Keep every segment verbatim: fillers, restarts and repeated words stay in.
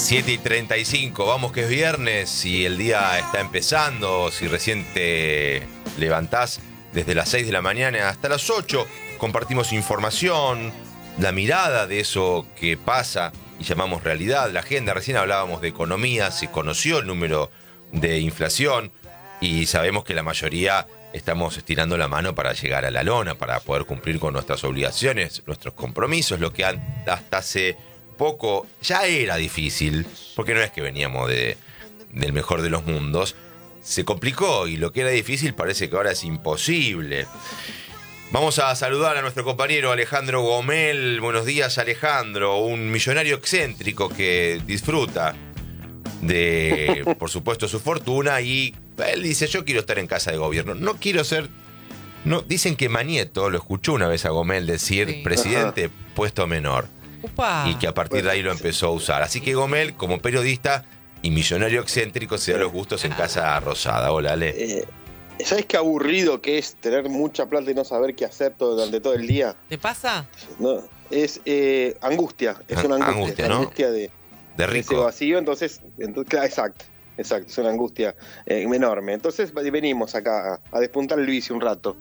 siete y treinta y cinco, vamos que es viernes y el día está empezando. Si recién te levantás desde las seis de la mañana hasta las ocho, compartimos información, la mirada de eso que pasa y llamamos realidad, la agenda. Recién hablábamos de economía, se conoció el número de inflación y sabemos que la mayoría estamos estirando la mano para llegar a la lona, para poder cumplir con nuestras obligaciones, nuestros compromisos, lo que hasta hace poco ya era difícil, porque no es que veníamos de, del mejor de los mundos, se complicó y lo que era difícil parece que ahora es imposible. Vamos a saludar a nuestro compañero Alejandro Gomel. Buenos días, Alejandro, un millonario excéntrico que disfruta de, por supuesto, su fortuna y él dice, yo quiero estar en casa de gobierno, no quiero ser... No, dicen que Manieto lo escuchó una vez a Gomel decir, sí, presidente, ajá, puesto menor. Upa. Y que a partir de ahí lo empezó a usar. Así que Gomel, como periodista y millonario excéntrico, se da los gustos en Casa Rosada. Hola, Ale. Eh, ¿Sabes qué aburrido que es tener mucha plata y no saber qué hacer todo, durante todo el día? ¿Te pasa? No, es eh, angustia, es una angustia, angustia, ¿no? angustia de, de rico. De ese vacío, entonces, entonces claro, exacto. Exacto, es una angustia eh, enorme. Entonces venimos acá a, a despuntar el vicio un rato.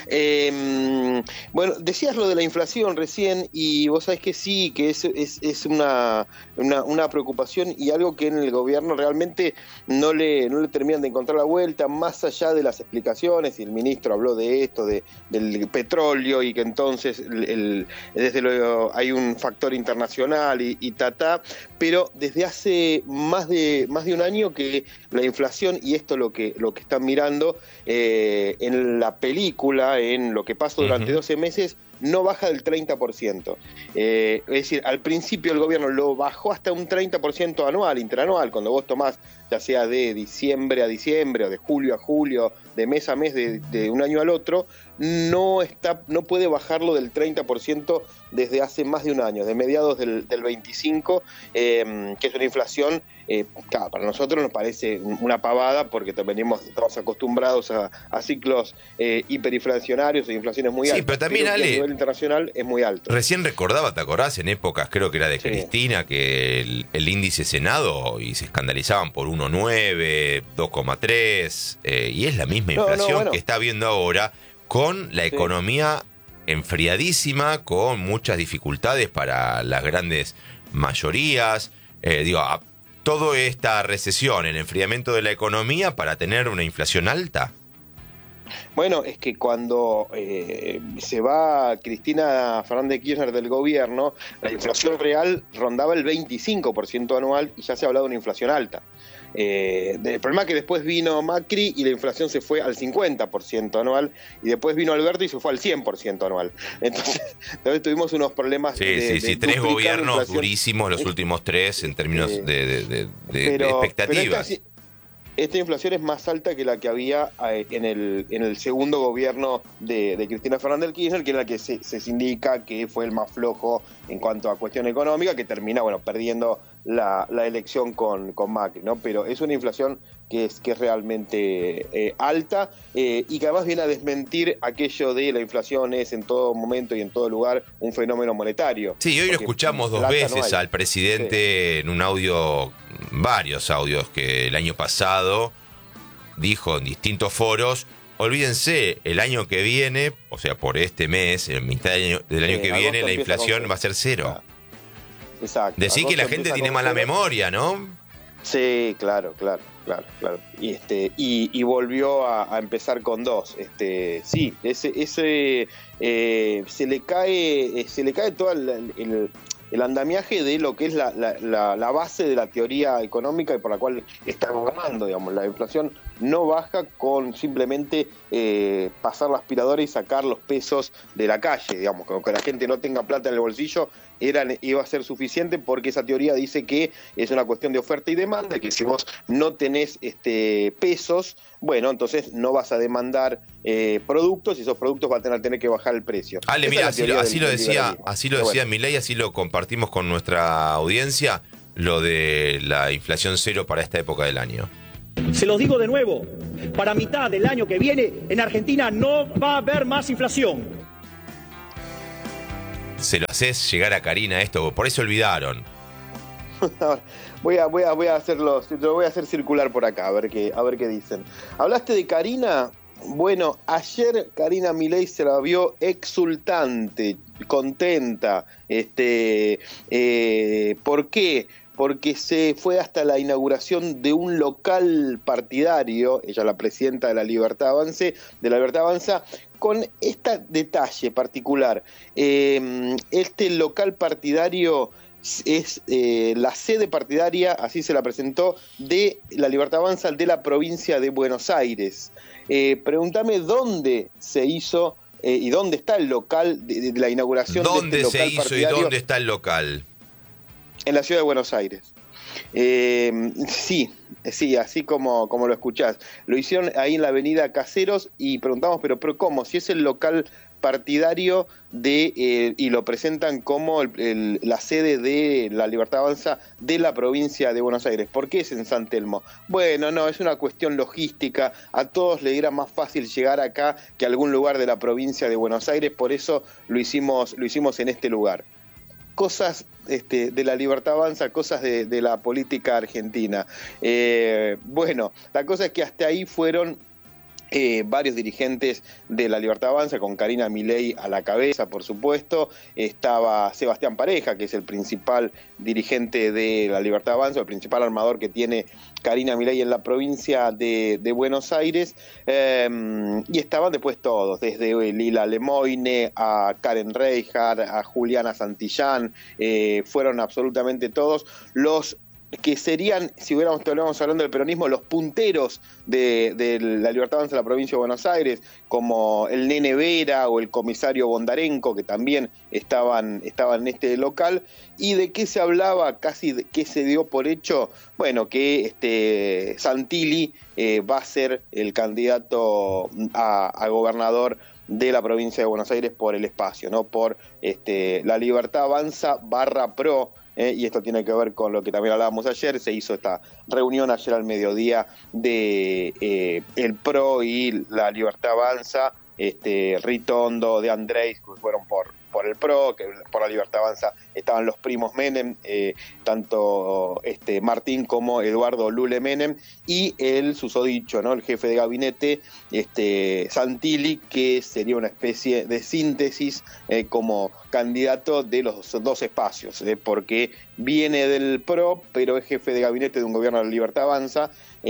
Eh, bueno, decías lo de la inflación recién y vos sabés que sí, que es, es, es una, una, una preocupación y algo que en el gobierno realmente no le, no le terminan de encontrar la vuelta, más allá de las explicaciones, y el ministro habló de esto, de, del petróleo y que entonces el, el, desde luego hay un factor internacional y, y tatá, pero desde hace más de, más de un año que la inflación, y esto lo que, lo que están mirando eh, en la película, en lo que pasó durante uh-huh. doce meses, no baja del treinta por ciento. Eh, es decir, al principio el gobierno lo bajó hasta un treinta por ciento anual, interanual, cuando vos tomás ya sea de diciembre a diciembre o de julio a julio, de mes a mes, de, de un año al otro, no, está, no puede bajarlo del treinta por ciento desde hace más de un año, de mediados del, del veinticinco, eh, que es una inflación, eh, claro, para nosotros nos parece una pavada porque venimos, estamos acostumbrados a, a ciclos eh, hiperinflacionarios e inflaciones muy altas. Sí, pero también, Ale, a nivel internacional es muy alto. Recién recordaba, ¿te acordás? En épocas, creo que era de sí. Cristina, que el, el índice Senado y se escandalizaban por uno coma nueve, dos coma tres, eh, y es la misma inflación no, no, bueno. que está habiendo ahora, con la economía sí. enfriadísima, con muchas dificultades para las grandes mayorías. Eh, digo, a, toda esta recesión, el enfriamiento de la economía para tener una inflación alta. Bueno, es que cuando eh, se va Cristina Fernández de Kirchner del gobierno, la inflación real rondaba el veinticinco por ciento anual y ya se ha hablado de una inflación alta. Eh, el problema es que después vino Macri y la inflación se fue al cincuenta por ciento anual, y después vino Alberto y se fue al cien por ciento anual. Entonces, entonces tuvimos unos problemas. Sí, de, sí, de sí, tres gobiernos inflación. durísimos, los últimos tres, en términos eh, de, de, de, de, pero, de expectativas. Pero esta, esta inflación es más alta que la que había en el, en el segundo gobierno de, de Cristina Fernández de Kirchner, que era la que se, se indica que fue el más flojo en cuanto a cuestión económica, que termina, bueno, perdiendo la, la elección con, con Macri, ¿no? Pero es una inflación que es, que es realmente eh, alta eh, y que además viene a desmentir aquello de la inflación es en todo momento y en todo lugar un fenómeno monetario. Sí, hoy lo escuchamos dos veces no al presidente sí. en un audio, varios audios que el año pasado dijo en distintos foros, olvídense, el año que viene, o sea, por este mes, en mitad del año, del año sí, que viene, la inflación va a ser cero. Ah. Exacto. Decir que la gente tiene mala cero. memoria, ¿no? Sí, claro, claro, claro, claro. Y este, y, y volvió a, a empezar con dos. Este, sí, ese, ese eh, se le cae, se le cae todo el, el, el andamiaje de lo que es la, la, la, la base de la teoría económica y por la cual está gobernando, digamos. La inflación no baja con simplemente eh, pasar la aspiradora y sacar los pesos de la calle, digamos, que la gente no tenga plata en el bolsillo, era, iba a ser suficiente, porque esa teoría dice que es una cuestión de oferta y demanda, que si vos no tenés este, pesos, bueno, entonces no vas a demandar eh, productos y esos productos van a tener, tener que bajar el precio. Ale, mira, así, lo, así, del, lo decía, así lo decía bueno. Milei, así lo compartimos con nuestra audiencia, lo de la inflación cero para esta época del año. Se los digo de nuevo, para mitad del año que viene en Argentina no va a haber más inflación. Se lo haces llegar a Karina esto, por eso olvidaron. Ahora, voy a, voy a, voy a hacerlo, lo voy a hacer circular por acá, a ver qué, a ver qué dicen. ¿Hablaste de Karina? Bueno, ayer Karina Milei se la vio exultante, contenta. Este, eh, ¿por qué? Porque se fue hasta la inauguración de un local partidario, ella la presidenta de la Libertad Avance, de la Libertad Avanza, con este detalle particular. Eh, este local partidario es eh, la sede partidaria, así se la presentó, de la Libertad Avanza de la provincia de Buenos Aires. Eh, pregúntame dónde se hizo eh, y dónde está el local de, de la inauguración de este local partidario. ¿Dónde se hizo partidario? y dónde está el local? En la ciudad de Buenos Aires. Eh, sí, sí, así como, como lo escuchás. Lo hicieron ahí en la avenida Caseros y preguntamos, pero, pero ¿cómo? Si es el local partidario de eh, y lo presentan como el, el, la sede de la Libertad Avanza de la provincia de Buenos Aires. ¿Por qué es en San Telmo? Bueno, no, es una cuestión logística. A todos les era más fácil llegar acá que a algún lugar de la provincia de Buenos Aires, por eso lo hicimos, lo hicimos en este lugar. Cosas este, de la Libertad Avanza, cosas de, de la política argentina. Eh, bueno, la cosa es que hasta ahí fueron eh, varios dirigentes de la Libertad Avanza, con Karina Milei a la cabeza, por supuesto. Estaba Sebastián Pareja, que es el principal dirigente de la Libertad Avanza, el principal armador que tiene Karina Milei en la provincia de, de Buenos Aires, eh, y estaban después todos, desde Lila Lemoine a Karen Reijard, a Juliana Santillán, eh, fueron absolutamente todos los que serían, si hubiéramos, estuviéramos hablando del peronismo, los punteros de, de la Libertad Avanza de la provincia de Buenos Aires, como el Nene Vera o el comisario Bondarenko, que también estaban, estaban en este local. ¿Y de qué se hablaba? Casi de qué se dio por hecho. Bueno, que este Santilli eh, va a ser el candidato a, a gobernador de la provincia de Buenos Aires por el espacio, ¿no? Por este, la Libertad Avanza barra Pro. Eh, y esto tiene que ver con lo que también hablábamos ayer. Se hizo esta reunión ayer al mediodía de eh, el Pro y la Libertad Avanza, este, Ritondo, De Andrés, que fueron por, por el Pro, que por la Libertad Avanza estaban los primos Menem, eh, tanto este, Martín como Eduardo Lule Menem, y el susodicho, ¿no? El jefe de gabinete, este, Santilli, que sería una especie de síntesis eh, como candidato de los dos espacios, eh, porque viene del Pro, pero es jefe de gabinete de un gobierno de la Libertad Avanza,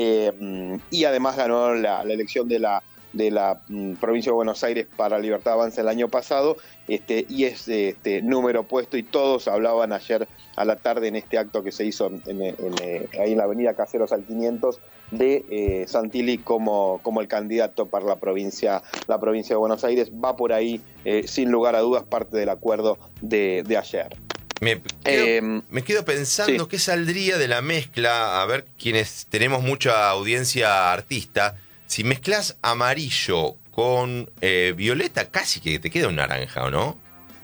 eh, y además ganó la, la elección de la de la mm, provincia de Buenos Aires para Libertad Avanza el año pasado, este, y es este, número opuesto, y todos hablaban ayer a la tarde en este acto que se hizo en, en, en, ahí en la avenida Caseros al quinientos, de eh, Santilli como, como el candidato para la provincia, la provincia de Buenos Aires. Va por ahí, eh, sin lugar a dudas, parte del acuerdo de, de ayer. Me quedo, eh, me quedo pensando sí. qué saldría de la mezcla, a ver, quienes tenemos mucha audiencia artista. Si mezclas amarillo con eh, violeta, casi que te queda un naranja, ¿o no?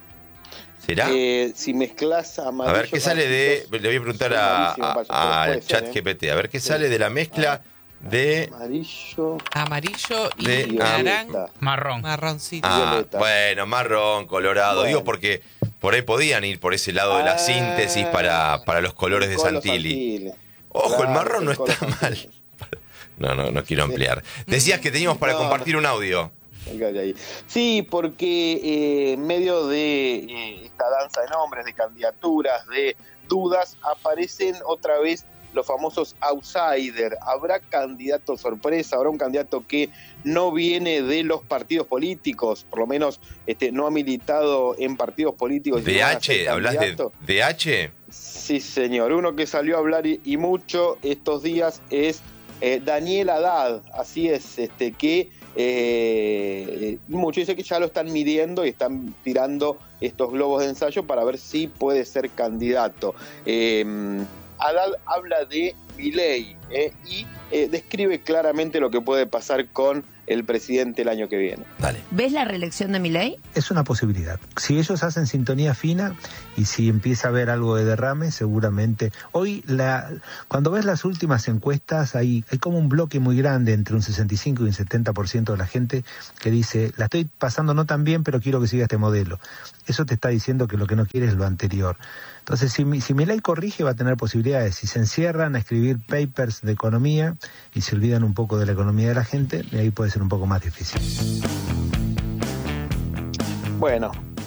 ¿Será? Eh, si mezclas amarillo... A ver, ¿qué sale de...? Le voy a preguntar a, a ChatGPT. A ver, ¿qué sale de la mezcla de... Amarillo... Amarillo y de, naranja. Marrón. Marroncito. Ah, violeta. bueno, marrón, colorado. Bueno. Digo porque por ahí podían ir por ese lado de la Ah, síntesis para, para los colores de Colo Santilli. Santilli. Ojo, Claro, el marrón no el Colo está mal. Santilli. No, no, no quiero ampliar. Decías que teníamos para No. compartir un audio. Sí, porque eh, en medio de eh, esta danza de nombres, de candidaturas, de dudas, aparecen otra vez los famosos outsiders. ¿Habrá candidato sorpresa? ¿Habrá un candidato que no viene de los partidos políticos? Por lo menos este, no ha militado en partidos políticos. ¿D H? ¿Hablas de D H? Sí, señor. Uno que salió a hablar y, y mucho estos días es eh, Daniel Haddad. Así es, este que eh, mucho dice que ya lo están midiendo y están tirando estos globos de ensayo para ver si puede ser candidato. Eh, Haddad habla de Milei, eh, y eh, describe claramente lo que puede pasar con el presidente el año que viene. Dale. ¿Ves la reelección de Milei? Es una posibilidad. Si ellos hacen sintonía fina y si empieza a haber algo de derrame, seguramente. Hoy, la, cuando ves las últimas encuestas, hay, hay como un bloque muy grande entre un sesenta y cinco y un setenta por ciento de la gente que dice, la estoy pasando no tan bien, pero quiero que siga este modelo. Eso te está diciendo que lo que no quiere es lo anterior. Entonces, si, si Milei corrige, va a tener posibilidades. Si se encierran a escribir papers de economía y se olvidan un poco de la economía de la gente, ahí puede ser un poco más difícil. Bueno,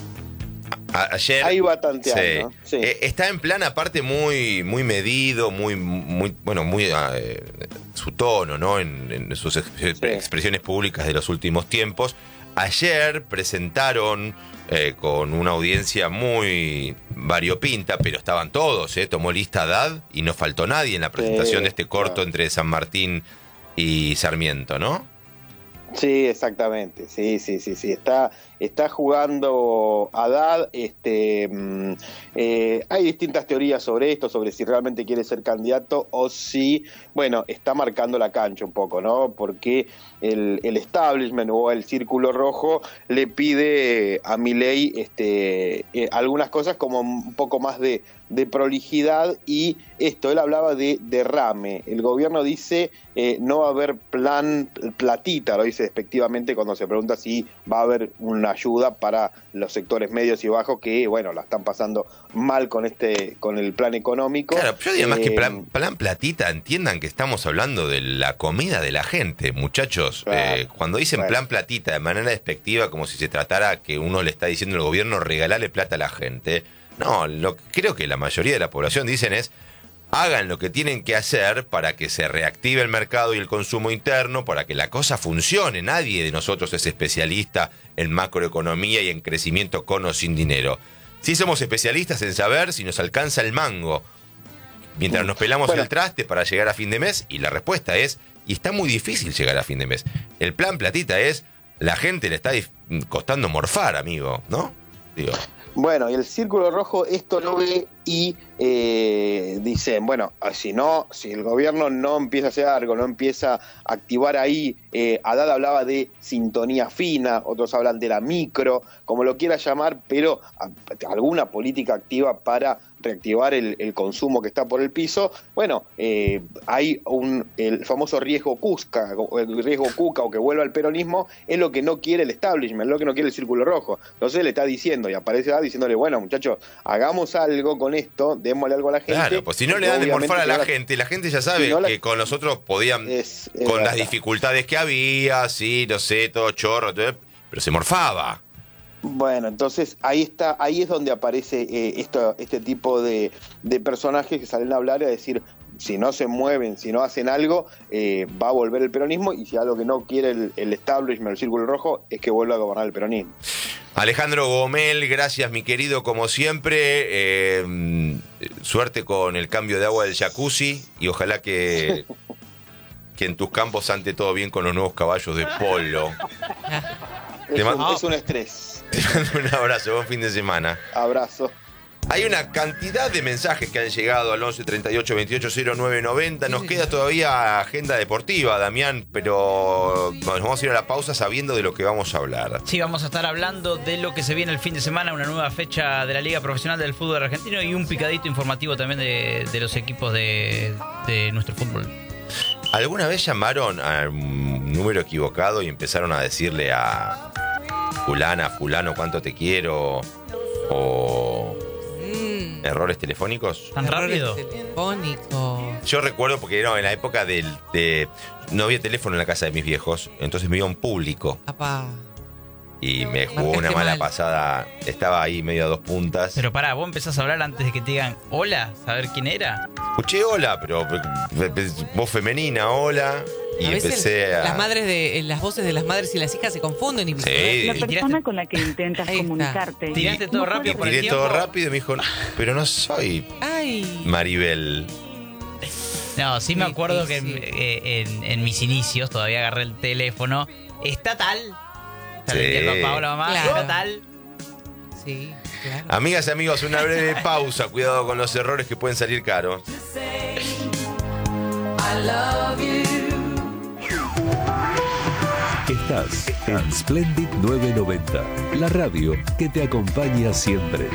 A- ayer ahí va tanteando. sí. Sí. Eh, está en plan aparte muy muy medido, muy muy bueno, muy eh, su tono, ¿no? En, en sus ex- expresiones públicas de los últimos tiempos. Ayer presentaron eh, con una audiencia muy variopinta, pero estaban todos, ¿eh? Tomó lista Haddad y no faltó nadie en la presentación Sí, de este corto claro. entre San Martín y Sarmiento, ¿no? Sí, exactamente, sí, sí, sí, sí, está, está jugando Haddad, este, mm, eh, hay distintas teorías sobre esto, sobre si realmente quiere ser candidato o si, bueno, está marcando la cancha un poco, ¿no? Porque el, el establishment o el círculo rojo le pide a Milei este, eh, algunas cosas como un poco más de, de prolijidad y esto, él hablaba de derrame, el gobierno dice eh, no va a haber plan platita, lo dice despectivamente cuando se pregunta si va a haber una ayuda para los sectores medios y bajos que, bueno, la están pasando mal con este con el plan económico. Claro, yo diría más que Eh, plan, plan platita, entiendan que estamos hablando de la comida de la gente, muchachos. Claro. Eh, cuando dicen Bueno. plan platita de manera despectiva, como si se tratara que uno le está diciendo al gobierno regalarle plata a la gente. No, lo que creo que la mayoría de la población dicen es hagan lo que tienen que hacer para que se reactive el mercado y el consumo interno, para que la cosa funcione. Nadie de nosotros es especialista en macroeconomía y en crecimiento con o sin dinero. Sí somos especialistas en saber si nos alcanza el mango mientras nos pelamos Bueno. el traste para llegar a fin de mes, y la respuesta es, y está muy difícil llegar a fin de mes. El plan platita es, la gente le está dif- costando morfar, amigo, ¿no? Digo, Bueno, y el Círculo Rojo esto lo ve y eh, dicen, bueno, si no, si el gobierno no empieza a hacer algo, no empieza a activar ahí, eh, Haddad hablaba de sintonía fina, otros hablan de la micro, como lo quiera llamar, pero a, alguna política activa para reactivar el, el consumo que está por el piso, bueno, eh, hay un, el famoso riesgo Cusca, el riesgo Cuca o que vuelva al peronismo, es lo que no quiere el establishment, es lo que no quiere el Círculo Rojo. Entonces le está diciendo, y aparece Haddad diciéndole, bueno, muchachos, hagamos algo con esto, démosle algo a la gente. claro, pues si no le dan de Obviamente morfar a que la ahora- gente, la gente ya sabe Si no la- que con nosotros podían, Es- es con las verdad. dificultades que había, sí, no sé, todo chorro, todo, pero se morfaba. Bueno, entonces ahí está, ahí es donde aparece eh, esto, este tipo de, de personajes que salen a hablar y a decir, si no se mueven, si no hacen algo, eh, va a volver el peronismo, y si algo que no quiere el, el establishment, el Círculo Rojo, es que vuelva a gobernar el peronismo. Alejandro Gomel, gracias mi querido, como siempre. Eh, suerte con el cambio de agua del jacuzzi y ojalá que, que en tus campos ande todo bien con los nuevos caballos de polo. Te Es, mando- un, es un estrés. Te mando un abrazo, buen fin de semana. Abrazo. Hay una cantidad de mensajes que han llegado al once treinta y ocho veintiocho cero nueve noventa. Nos queda todavía agenda deportiva, Damián, pero nos vamos a ir a la pausa sabiendo de lo que vamos a hablar. Sí, vamos a estar hablando de lo que se viene el fin de semana, una nueva fecha de la Liga Profesional del Fútbol Argentino y un picadito informativo también de, de los equipos de, de nuestro fútbol. ¿Alguna vez llamaron a un número equivocado y empezaron a decirle a fulana, fulano, cuánto te quiero? O Mm, errores telefónicos. ¿Tan errores rápido? telefónicos. Yo recuerdo porque no, en la época del, de... No había teléfono en la casa de mis viejos, entonces me iba a un público Apá. y me jugó Marcaste una mala mal. pasada. Estaba ahí medio a dos puntas. Pero pará, vos empezás a hablar antes de que te digan hola, saber quién era. Escuché hola, pero pe- pe- voz femenina, hola. Y A veces empecé a... las madres de, las voces de las madres y las hijas se confunden y Sí. viceversa. La Y persona tiraste- con la que intentas Ahí está. comunicarte. Tiraste todo no rápido puede por el Tiré tiempo. todo rápido y me dijo, pero no soy Ay. Maribel. No, sí me Sí, acuerdo sí, que sí. en, eh, en- en mis inicios todavía agarré el teléfono. ¿Está tal? Sí. El papá o la mamá, Claro. ¿está tal? Sí, claro. Amigas y amigos, una breve pausa. Cuidado con los errores que pueden salir caros. I Estás en Splendid novecientos noventa, la radio que te acompaña siempre.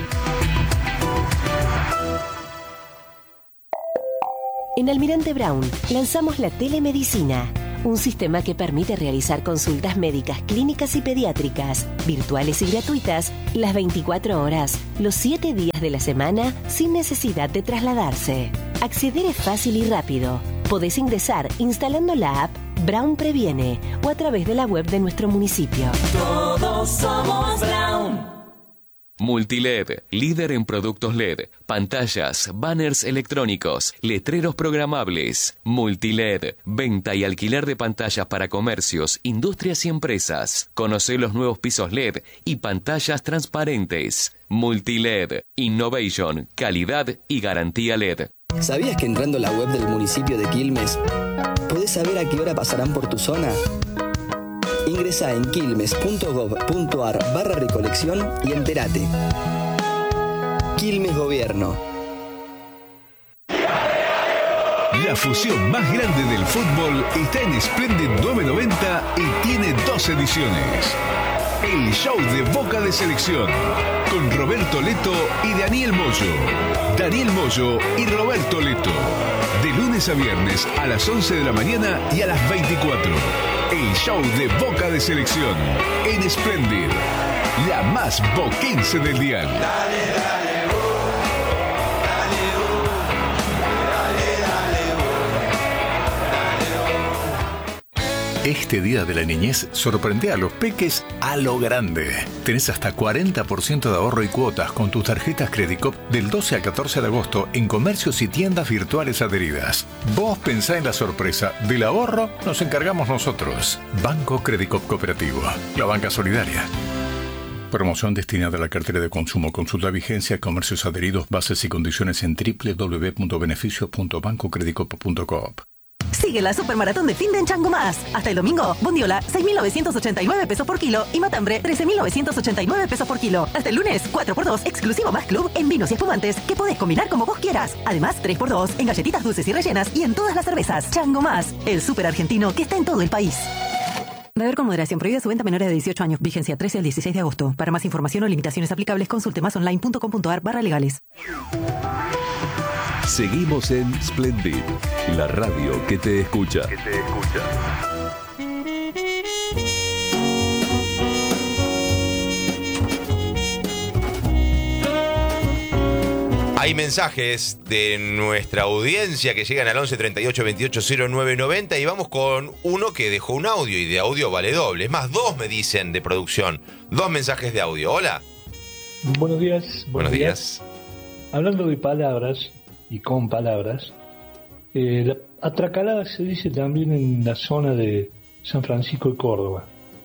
En Almirante Brown lanzamos la telemedicina, un sistema que permite realizar consultas médicas, clínicas y pediátricas, virtuales y gratuitas, las veinticuatro horas, los siete días de la semana, sin necesidad de trasladarse. Acceder es fácil y rápido. Podés ingresar instalando la app Brown Previene o a través de la web de nuestro municipio. Todos somos Brown. Multiled, líder en productos L E D, pantallas, banners electrónicos, letreros programables. Multiled, venta y alquiler de pantallas para comercios, industrias y empresas. Conoce los nuevos pisos L E D y pantallas transparentes. Multiled, innovation, calidad y garantía L E D. ¿Sabías que entrando a la web del municipio de Quilmes podés saber a qué hora pasarán por tu zona? Ingresá en quilmes.gov.ar barra recolección y entérate. Quilmes Gobierno. La fusión más grande del fútbol está en Splendid novecientos noventa y tiene dos ediciones. El show de Boca de Selección, con Roberto Leto y Daniel Moyo. Daniel Moyo y Roberto Leto. De lunes a viernes a las once de la mañana y a las veinticuatro. El show de Boca de Selección en Splendid, la más boquense del dial. Dale, dale, oh, dale, oh, dale, dale, oh, dale, oh. Este día de la niñez sorprende a los peques a lo grande. Tenés hasta cuarenta por ciento de ahorro y cuotas con tus tarjetas Credicop del doce al catorce de agosto en comercios y tiendas virtuales adheridas. Vos pensá en la sorpresa. Del ahorro nos encargamos nosotros. Banco Credicop Cooperativo, la banca solidaria. Promoción destinada a la cartera de consumo. Consulta vigencia, comercios adheridos, bases y condiciones en doble u doble u doble u punto beneficios punto banco credicop punto coop. Sigue la supermaratón de fin de en Chango Más. Hasta el domingo, bondiola, seis mil novecientos ochenta y nueve pesos por kilo y matambre, trece mil novecientos ochenta y nueve pesos por kilo. Hasta el lunes, cuatro por dos, exclusivo Más Club en vinos y espumantes que podés combinar como vos quieras. Además, tres por dos en galletitas dulces y rellenas y en todas las cervezas. Chango Más, el súper argentino que está en todo el país. Beber con moderación. Prohibida su venta a menores de dieciocho años. Vigencia trece al dieciséis de agosto. Para más información o limitaciones aplicables, consulte masonline.com.ar barra legales. Seguimos en Splendid, la radio que te escucha. Que te escucha. Hay mensajes de nuestra audiencia que llegan al once treinta y ocho veintiocho cero nueve noventa y vamos con uno que dejó un audio y de audio vale doble. Es más, dos me dicen de producción. Dos mensajes de audio. Hola. Buenos días. Buenos, buenos días. días. Hablando de palabras y con palabras, eh, la atracalada se dice también en la zona de San Francisco de Córdoba.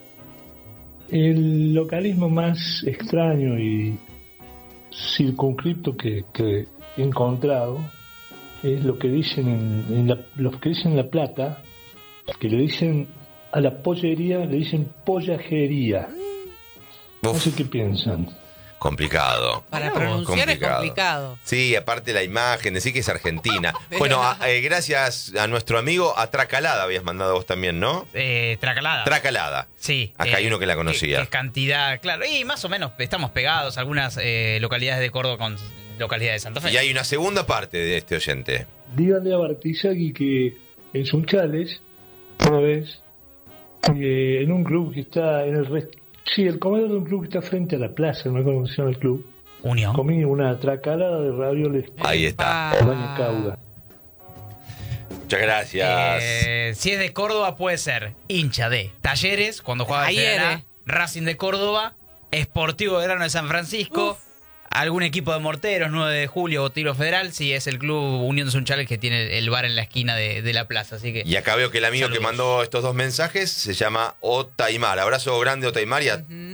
El localismo más extraño y circunscripto que, que he encontrado es lo que dicen en, en la, los que dicen en La Plata, que le dicen a la pollería, le dicen pollajería. Uf. No sé qué piensan. Complicado. Para pronunciar complicado. Es complicado. Sí, aparte la imagen, decir que es argentina. Bueno, a, eh, gracias a nuestro amigo a Tracalada habías mandado vos también, ¿no? Eh, Tracalada. Tracalada. Sí. Acá eh, hay uno que la conocía. Que, que es cantidad, claro. Y más o menos estamos pegados, algunas eh, localidades de Córdoba con localidades de Santa Fe. Y hay una segunda parte de este oyente. Díganle a Bartizagui que en Sunchales, una vez, eh, en un club que está en el resto. Sí, el comedor de un club que está frente a la plaza, no me acuerdo el club. Unión. Comí una tracalada de ravioles. Ahí está. Baña Cauda. Muchas gracias. Eh, si es de Córdoba, puede ser hincha de Talleres, cuando jugaba en Racing de Córdoba, Sportivo Belgrano de San Francisco, Uf. algún equipo de morteros, nueve de julio o Tiro Federal, si es el club Unión de Sunchales que tiene el bar en la esquina de, de la plaza. Así que, y acá veo que el amigo saludos. Que mandó estos dos mensajes se llama Otaimar. Abrazo grande, Otaimar, y a uh-huh.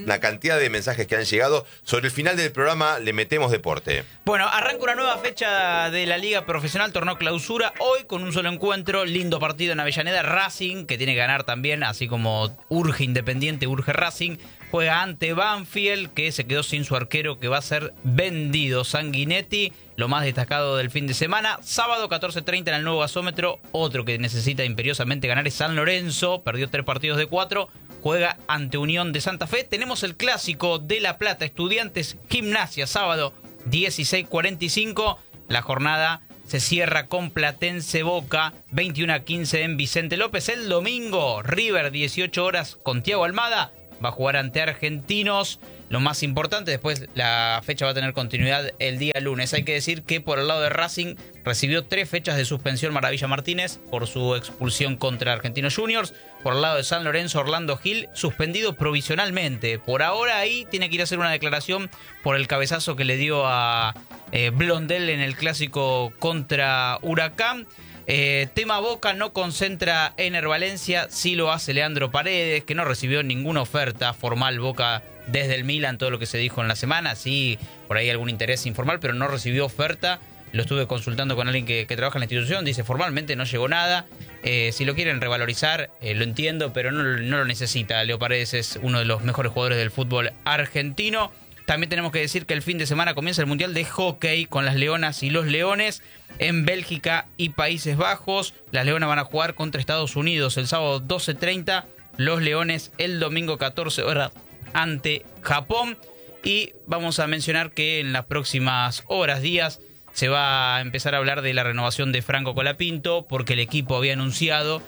una cantidad de mensajes que han llegado. Sobre el final del programa le metemos deporte. Bueno, arranca una nueva fecha de la Liga Profesional, torneo clausura, hoy con un solo encuentro, lindo partido en Avellaneda, Racing, que tiene que ganar también, así como urge Independiente, urge Racing, juega ante Banfield, que se quedó sin su arquero, que va a ser vendido, Sanguinetti, lo más destacado del fin de semana. Sábado catorce treinta en el nuevo gasómetro, otro que necesita imperiosamente ganar es San Lorenzo, perdió tres partidos de cuatro, juega ante Unión de Santa Fe. Tenemos el clásico de La Plata, Estudiantes Gimnasia, sábado dieciséis cuarenta y cinco. La jornada se cierra con Platense Boca, veintiuno a quince en Vicente López. El domingo, River, dieciocho horas con Thiago Almada, va a jugar ante Argentinos. Lo más importante, después la fecha va a tener continuidad el día lunes. Hay que decir que por el lado de Racing recibió tres fechas de suspensión Maravilla Martínez por su expulsión contra Argentinos Juniors. Por el lado de San Lorenzo, Orlando Gil, suspendido provisionalmente. Por ahora ahí tiene que ir a hacer una declaración por el cabezazo que le dio a eh, Blondel en el clásico contra Huracán. Eh, tema Boca, no concentra Ener Valencia, sí lo hace Leandro Paredes, que no recibió ninguna oferta formal Boca desde el Milan, todo lo que se dijo en la semana, sí, por ahí algún interés informal, pero no recibió oferta. Lo estuve consultando con alguien que, que trabaja en la institución, dice formalmente no llegó nada. Eh, si lo quieren revalorizar, eh, lo entiendo, pero no, no lo necesita. Leo Paredes es uno de los mejores jugadores del fútbol argentino. También tenemos que decir que el fin de semana comienza el Mundial de Hockey con las Leonas y los Leones en Bélgica y Países Bajos. Las Leonas van a jugar contra Estados Unidos el sábado doce treinta, los Leones el domingo catorce horas ante Japón. Y vamos a mencionar que en las próximas horas, días, se va a empezar a hablar de la renovación de Franco Colapinto, porque el equipo había anunciado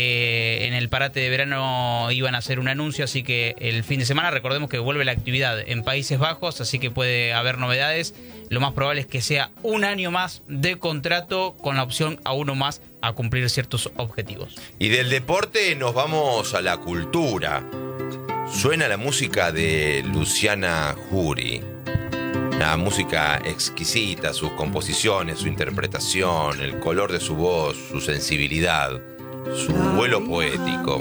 que en el parate de verano iban a hacer un anuncio, así que el fin de semana, recordemos que vuelve la actividad en Países Bajos, así que puede haber novedades. Lo más probable es que sea un año más de contrato con la opción a uno más a cumplir ciertos objetivos. Y del deporte nos vamos a la cultura. Suena la música de Luciana Jury. Una música exquisita, sus composiciones, su interpretación, el color de su voz, su sensibilidad, su vuelo poético.